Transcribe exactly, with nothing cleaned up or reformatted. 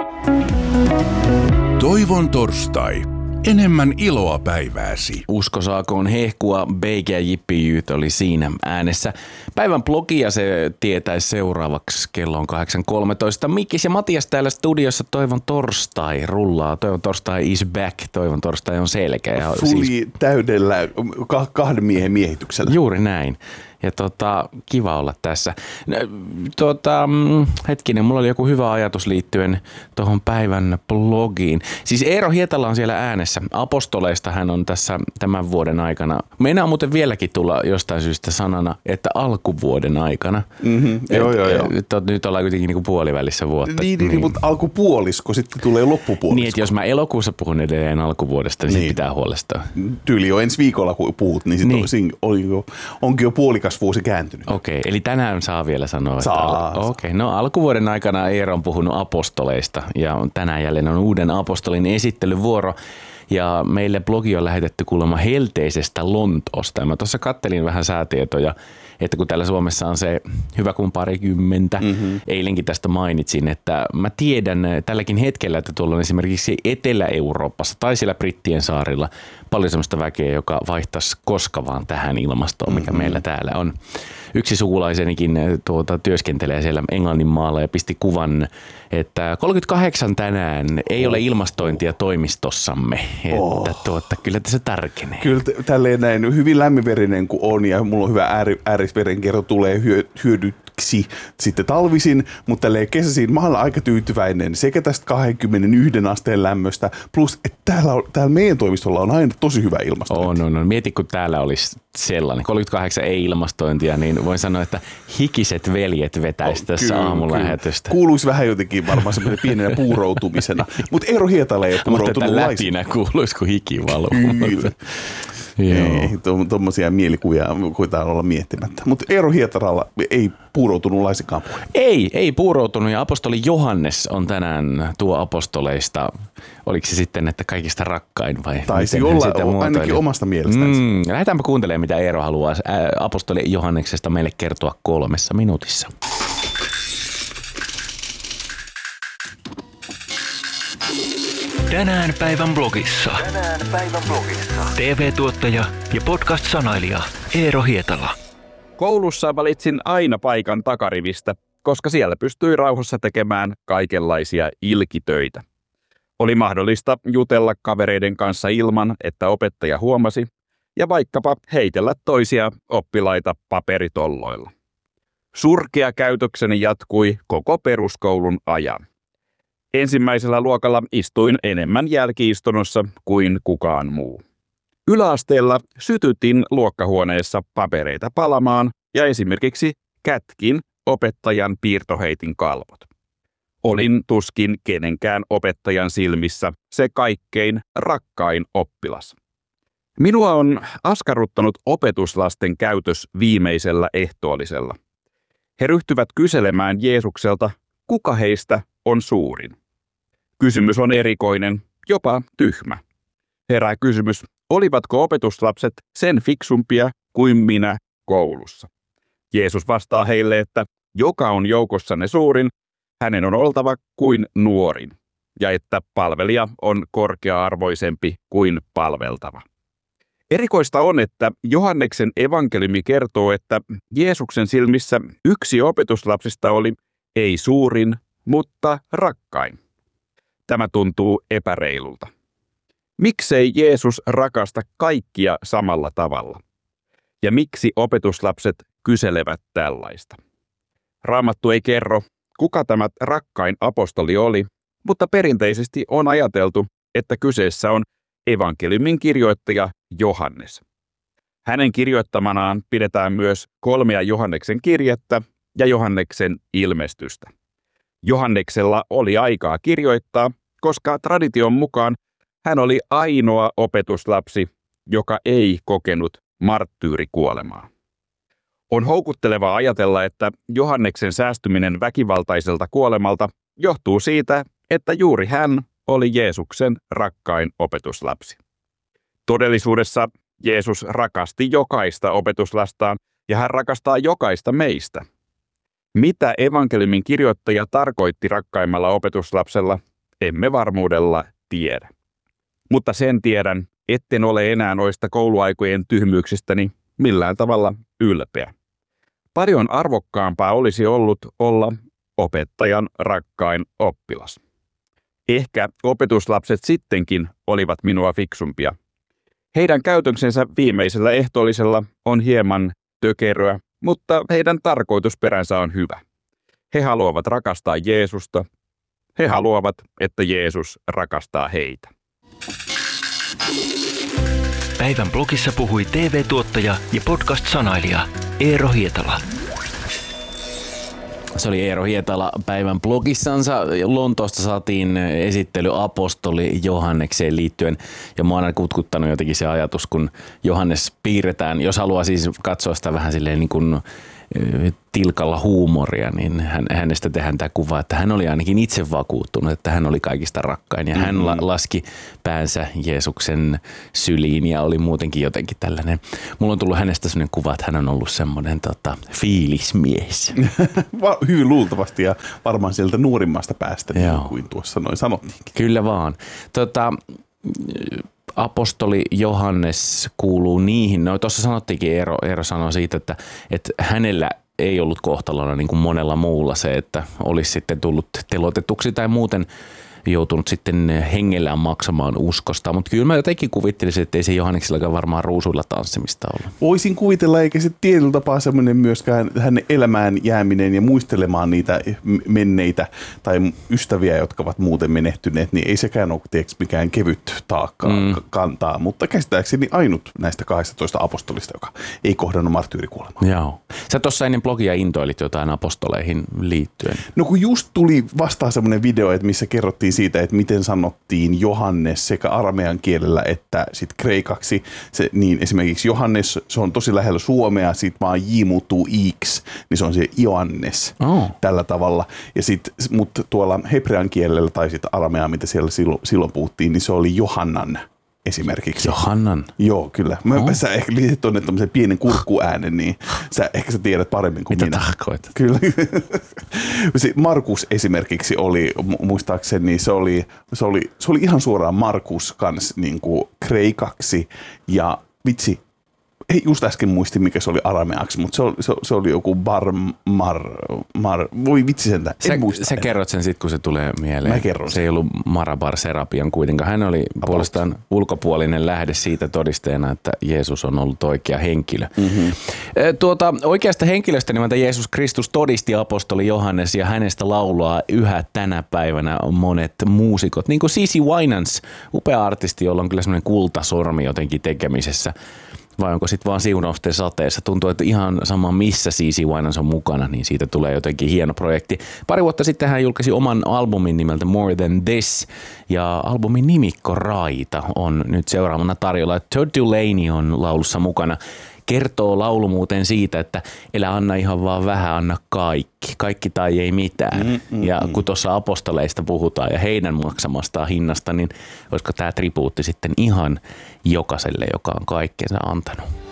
Toivon torstai. Enemmän iloa päivääsi. Usko saakoon hehkua, B G Jippijyyt oli siinä äänessä. Päivän blogia se tietäisi seuraavaksi. Kello on kahdeksan kolmetoista. Mikkis ja Matias täällä studiossa. Toivon torstai rullaa. Toivon torstai is back. Toivon torstai on selkeä. Fully siis täydellä kahden miehen miehityksellä. Juuri näin. Ja tota, kiva olla tässä. Tota, hetkinen, mulla oli joku hyvä ajatus liittyen tuohon päivän blogiin. Siis Eero Hietala on siellä äänessä. Apostoleista hän on tässä tämän vuoden aikana. Meinaa muuten vieläkin tulla jostain syystä sanana, että alkuvuoden aikana. Mm-hmm. Joo, joo, joo. Et, nyt ollaan kuitenkin niinku puolivälissä vuotta. Niin, niin, niin, mutta alkupuolisko sitten tulee loppupuolisko. Niin, että jos mä elokuussa puhun edelleen alkuvuodesta, niin, niin. pitää huolestua. Tyyli jo ensi viikolla, kun puhut, niin sitten niin. on, on, onkin jo puolikas vuosi kääntynyt. Okei, eli tänään saa vielä sanoa. Saa. Okei, okay. No alkuvuoden aikana Eero on puhunut apostoleista ja tänään jälleen on uuden apostolin esittelyvuoro. Ja meille blogi on lähetetty kuulemma helteisestä Lontoosta. Ja mä tuossa kattelin vähän säätietoja, että kun täällä Suomessa on se hyvä kuin parikymmentä, mm-hmm. eilenkin tästä mainitsin, että mä tiedän tälläkin hetkellä, että tuolla on esimerkiksi Etelä-Euroopassa tai siellä Brittien saarilla paljon sellaista väkeä, joka vaihtaisi koska vaan tähän ilmastoon, mikä mm-hmm. meillä täällä on. Yksi sukulaisenikin tuota, työskentelee siellä Englannin maalla ja pisti kuvan, että kolmekymmentäkahdeksan tänään ei ole ilmastointia toimistossamme. Oh. Että tuota, kyllä tässä tarkenee. Kyllä t- tälleen näin hyvin lämminverinen kuin on ja mulla on hyvä ääri, äärisverenkierto tulee hyö, hyödyksi sitten talvisin, mutta tälleen kesäisin mä olen aika tyytyväinen sekä tästä kaksikymmentäyksi asteen lämmöstä plus, että täällä, on, täällä meidän toimistolla on aina tosi hyvä ilmastointi. On, on, on. Mieti, kun täällä olisi sellainen. kolmekymmentäkahdeksan ei ilmastointia, niin voin sanoa, että hikiset veljet vetäisi tässä oh, aamulähetystä. Kuuluisi vähän jotenkin varmaan semmoinen pienenä puuroutumisena. Mutta Eero Hietala ei ole puuroutunut laisina. Mutta läpinä kuuluisi, kun hiki valuu. Kyllä. Ei, tuommoisia mielikuvia koetaan olla miettimättä. Mutta Eero Hietalalla ei puuroutunut laisinkaan puhe. Ei, ei puuroutunut. Ja apostoli Johannes on tänään tuo apostoleista. Oliko se sitten, että kaikista rakkain vai? Taisi olla ainakin omasta mielestänsä. Mm, lähdetäänpä kuuntelemaan, mitä Eero haluaa apostoli Johanneksesta meille kertoa kolmessa minuutissa. Tänään päivän blogissa. Tänään päivän blogissa. T V-tuottaja ja podcast-sanailija Eero Hietala. Koulussa valitsin aina paikan takarivistä, koska siellä pystyi rauhassa tekemään kaikenlaisia ilkitöitä. Oli mahdollista jutella kavereiden kanssa ilman, että opettaja huomasi, ja vaikkapa heitellä toisia oppilaita paperitolloilla. Surkea käytökseni jatkui koko peruskoulun ajan. Ensimmäisellä luokalla istuin enemmän jälki-istunnossa kuin kukaan muu. Yläasteella sytytin luokkahuoneessa papereita palamaan ja esimerkiksi kätkin opettajan piirtoheitin kalvot. Olin tuskin kenenkään opettajan silmissä se kaikkein rakkain oppilas. Minua on askarruttanut opetuslasten käytös viimeisellä ehtoollisella. He ryhtyvät kyselemään Jeesukselta, kuka heistä on suurin. Kysymys on erikoinen, jopa tyhmä. Herää kysymys, olivatko opetuslapset sen fiksumpia kuin minä koulussa? Jeesus vastaa heille, että joka on joukossanne suurin, hänen on oltava kuin nuorin, ja että palvelija on korkea-arvoisempi kuin palveltava. Erikoista on, että Johanneksen evankeliumi kertoo, että Jeesuksen silmissä yksi opetuslapsista oli ei suurin, mutta rakkain. Tämä tuntuu epäreilulta. Miksei Jeesus rakasta kaikkia samalla tavalla? Ja miksi opetuslapset kyselevät tällaista? Raamattu ei kerro, kuka tämä rakkain apostoli oli, mutta perinteisesti on ajateltu, että kyseessä on evankeliumin kirjoittaja Johannes. Hänen kirjoittamanaan pidetään myös kolmea Johanneksen kirjettä ja Johanneksen ilmestystä. Johanneksella oli aikaa kirjoittaa, koska tradition mukaan hän oli ainoa opetuslapsi, joka ei kokenut marttyyrikuolemaa. On houkuttelevaa ajatella, että Johanneksen säästyminen väkivaltaiselta kuolemalta johtuu siitä, että juuri hän oli Jeesuksen rakkain opetuslapsi. Todellisuudessa Jeesus rakasti jokaista opetuslastaan ja hän rakastaa jokaista meistä. Mitä evankeliumin kirjoittaja tarkoitti rakkaimmalla opetuslapsella emme varmuudella tiedä. Mutta sen tiedän, etten ole enää noista kouluaikojen tyhmyyksistäni millään tavalla ylpeä. Paljon arvokkaampaa olisi ollut olla opettajan rakkain oppilas. Ehkä opetuslapset sittenkin olivat minua fiksumpia. Heidän käytöksensä viimeisellä ehtoollisella on hieman tökeröä, mutta heidän tarkoitusperänsä on hyvä. He haluavat rakastaa Jeesusta. He haluavat, että Jeesus rakastaa heitä. Päivän blogissa puhui T V-tuottaja ja podcast-sanailija Eero Hietala. Se oli Eero Hietala päivän blogissansa. Lontoosta saatiin esittely apostoli Johannekseen liittyen. Ja mä oon aina kutkuttanut jotenkin se ajatus, kun Johannes piirretään, jos haluaa siis katsoa sitä vähän silleen niin kuin tilkalla huumoria, niin hän, hänestä tehdään tämä kuva, että hän oli ainakin itse vakuuttunut, että hän oli kaikista rakkain ja hän la, laski päänsä Jeesuksen syliin ja oli muutenkin jotenkin tällainen. Mulla on tullut hänestä sellainen kuva, että hän on ollut semmoinen tota, fiilismies. Hyvin luultavasti ja varmaan sieltä nuorimmasta päästä, niin kuin tuossa noin sanottiinkin. Kyllä vaan. Tota, apostoli Johannes kuuluu niihin, no tuossa sanottiinkin, Eero, Eero sanoi siitä, että, että hänellä ei ollut kohtalona niin kuin monella muulla se, että olisi sitten tullut telotetuksi tai muuten joutunut sitten hengellään maksamaan uskosta, mutta kyllä mä jotenkin kuvittelisin, että ei se Johanneksellakaan varmaan ruusuilla tanssimista ollut. Voisin kuvitella, eikä se tietyllä tapaa semmoinen myöskään hänen elämään jääminen ja muistelemaan niitä menneitä tai ystäviä, jotka ovat muuten menehtyneet, niin ei sekään ole tiedätkö, mikään kevyt taakka mm. kantaa, mutta käsittääkseni ainut näistä kahdeksantoista apostolista, joka ei kohdannut marttyyrikuolemaa. Joo. Sä tuossa ennen blogia intoilit jotain apostoleihin liittyen. No kun just tuli vastaan semmoinen video, että missä kerrottiin siitä, että miten sanottiin Johannes sekä aramean kielellä että sit kreikaksi. Se, niin esimerkiksi Johannes, se on tosi lähellä suomea, sit vaan J muuttuu Iks, niin se on se Ioannes oh. tällä tavalla. Ja sit, mutta tuolla hebrean kielellä tai sit arameaa, mitä siellä silloin, silloin puhuttiin, niin se oli Johannan esimerkiksi. Johannan? Joo, kyllä. Mä, oh. Sä ehkä liitit tuonne tämmöisen pienen kurkkuäänen, niin sä ehkä sä tiedät paremmin kuin mitä minä. Mitä tarkoitat? Kyllä. Markus esimerkiksi oli, muistaakseni, se oli, se oli, se oli ihan suoraan Markus kans niin kuin kreikaksi ja vitsi, ei just äsken muistin, mikä se oli arameaksi, mutta se oli, se, se oli joku bar, mar, mar, voi vitsi sentä, en sä, muista. Sä kerrot sen sitten, kun se tulee mieleen. Mä kerron. Se ei ollut Marabar Serapian kuitenkaan. Hän oli About. puolestaan ulkopuolinen lähde siitä todisteena, että Jeesus on ollut oikea henkilö. Mm-hmm. Tuota, oikeasta henkilöstä nimeltä Jeesus Kristus todisti apostoli Johannes ja hänestä laulaa yhä tänä päivänä monet muusikot. Niin kuin Cici Winans, upea artisti, jolla on kyllä semmoinen kultasormi jotenkin tekemisessä. Vai onko sitten vaan siunausten sateessa? Tuntuu, että ihan sama missä Cici Winans on mukana, niin siitä tulee jotenkin hieno projekti. Pari vuotta sitten hän julkaisi oman albumin nimeltä More Than This, ja albumin nimikko Raita on nyt seuraavana tarjolla. Todd Dulaney on laulussa mukana. Kertoo laulu muuten siitä, että elä anna ihan vaan vähän, anna kaikki. Kaikki tai ei mitään. Mm, mm, ja kun tuossa apostoleista puhutaan ja heidän maksamastaan hinnasta, niin olisiko tämä tribuutti sitten ihan jokaiselle, joka on kaikkensa antanut?